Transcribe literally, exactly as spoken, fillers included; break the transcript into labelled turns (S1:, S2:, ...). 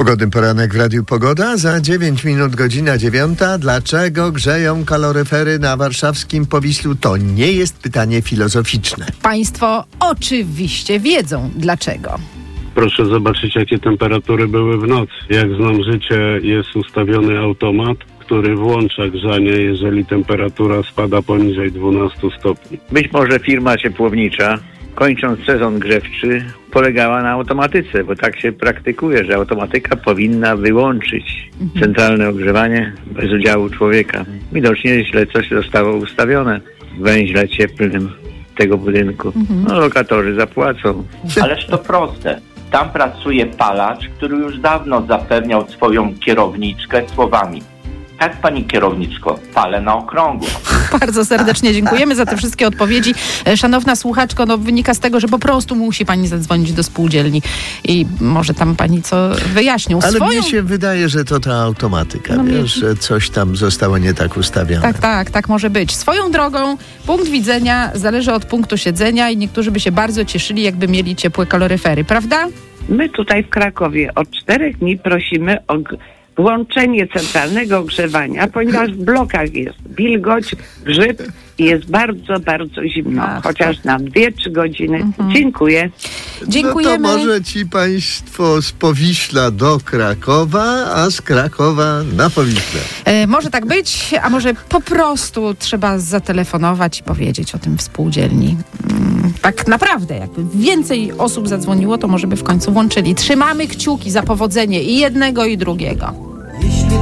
S1: Pogodny poranek w Radiu Pogoda. Za dziewięć minut godzina dziewiąta. Dlaczego grzeją kaloryfery na warszawskim Powiślu? To nie jest pytanie filozoficzne.
S2: Państwo oczywiście wiedzą dlaczego.
S3: Proszę zobaczyć, jakie temperatury były w nocy. Jak znam życie, jest ustawiony automat, który włącza grzanie, jeżeli temperatura spada poniżej dwunastu stopni.
S4: Być może firma ciepłownicza, kończąc sezon grzewczy, polegała na automatyce, bo tak się praktykuje, że automatyka powinna wyłączyć mhm. centralne ogrzewanie bez udziału człowieka. Widocznie źle coś zostało ustawione w węźle cieplnym tego budynku. Mhm. No, lokatorzy zapłacą.
S5: Ależ to proste. Tam pracuje palacz, który już dawno zapewniał swoją kierowniczkę słowami: tak, pani kierowniczko, palę na okrągło.
S2: Bardzo serdecznie dziękujemy za te wszystkie odpowiedzi. Szanowna słuchaczko, no wynika z tego, że po prostu musi pani zadzwonić do spółdzielni i może tam pani co wyjaśnią.
S1: Ale
S2: Swoją...
S1: mnie się wydaje, że to ta automatyka, no wiesz, mnie... że coś tam zostało nie tak ustawione.
S2: Tak, tak, tak może być. Swoją drogą punkt widzenia zależy od punktu siedzenia i niektórzy by się bardzo cieszyli, jakby mieli ciepłe kaloryfery, prawda?
S6: My tutaj w Krakowie od czterech dni prosimy o włączenie centralnego ogrzewania, ponieważ w blokach jest wilgoć, grzyb i jest bardzo, bardzo zimno.
S2: Ach,
S6: chociaż
S2: tak.
S6: na dwie trzy godziny.
S2: Mhm.
S6: Dziękuję.
S2: Dziękujemy.
S1: No to może ci państwo z Powiśla do Krakowa, a z Krakowa na Powiśle.
S2: E, może tak być, a może po prostu trzeba zatelefonować i powiedzieć o tym w spółdzielni. Mm, tak naprawdę, jakby więcej osób zadzwoniło, to może by w końcu włączyli. Trzymamy kciuki za powodzenie i jednego, i drugiego.
S7: Jeśli